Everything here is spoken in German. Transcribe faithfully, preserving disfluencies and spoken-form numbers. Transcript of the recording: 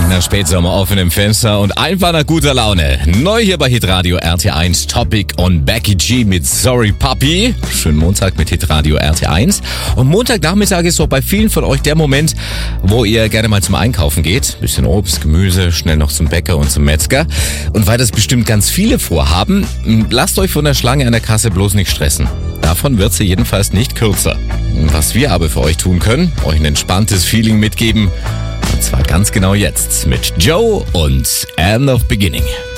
Na, Spätsommer offen im Fenster und einfach nach guter Laune. Neu hier bei Hitradio R T eins, Topic und Becky G mit Sorry Puppy. Schönen Montag mit Hitradio R T eins. Und Montagnachmittag ist so bei vielen von euch der Moment, wo ihr gerne mal zum Einkaufen geht. Bisschen Obst, Gemüse, schnell noch zum Bäcker und zum Metzger. Und weil das bestimmt ganz viele vorhaben, lasst euch von der Schlange an der Kasse bloß nicht stressen. Davon wird sie jedenfalls nicht kürzer. Was wir aber für euch tun können, euch ein entspanntes Feeling mitgeben. Und zwar ganz genau jetzt mit Joe und End of Beginning.